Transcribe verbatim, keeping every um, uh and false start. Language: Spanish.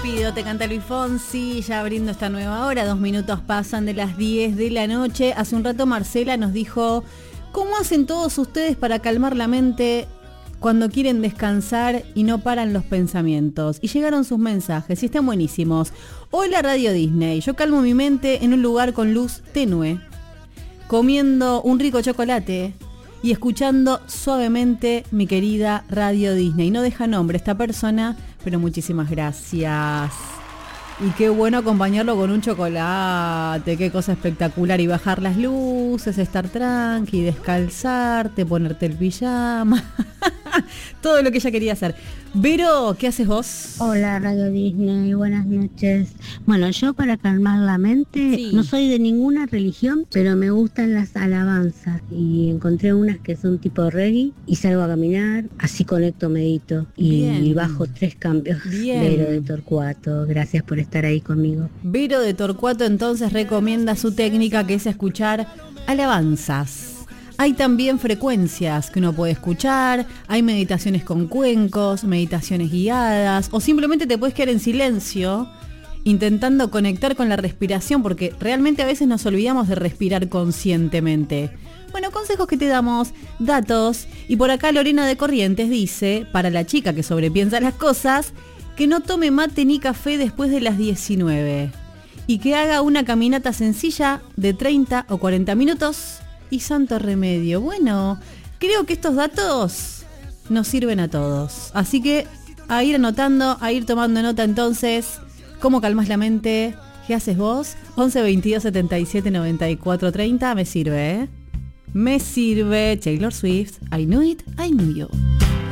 despido, te canta Luis Fonsi, ya abriendo esta nueva hora, dos minutos pasan de las diez de la noche. Hace un rato Marcela nos dijo, ¿cómo hacen todos ustedes para calmar la mente cuando quieren descansar y no paran los pensamientos? Y llegaron sus mensajes y están buenísimos. Hola Radio Disney, yo calmo mi mente en un lugar con luz tenue, comiendo un rico chocolate y escuchando suavemente mi querida Radio Disney. No deja nombre esta persona, pero muchísimas gracias. Y qué bueno acompañarlo con un chocolate, qué cosa espectacular. Y bajar las luces, estar tranqui, descalzarte, ponerte el pijama. Todo lo que ella quería hacer. Vero, ¿qué haces vos? Hola Radio Disney, buenas noches. Bueno, yo para calmar la mente, sí. No soy de ninguna religión, pero me gustan las alabanzas. Y encontré unas que son tipo reggae y salgo a caminar, así conecto, medito y, y bajo tres cambios. Bien. Vero de Torcuato, gracias por estar ahí conmigo. Vero de Torcuato entonces recomienda su técnica, que es escuchar alabanzas. Hay también frecuencias que uno puede escuchar, hay meditaciones con cuencos, meditaciones guiadas, o simplemente te puedes quedar en silencio intentando conectar con la respiración, porque realmente a veces nos olvidamos de respirar conscientemente. Bueno, consejos que te damos, datos, y por acá Lorena de Corrientes dice, para la chica que sobrepiensa las cosas, que no tome mate ni café después de las diecinueve y que haga una caminata sencilla de treinta o cuarenta minutos. Y santo remedio. Bueno, creo que estos datos nos sirven a todos. Así que a ir anotando, a ir tomando nota entonces. ¿Cómo calmas la mente? ¿Qué haces vos? once veintidós setenta y siete noventa y cuatro treinta. Me sirve, ¿eh? Me sirve. Taylor Swift. I knew it, I knew you.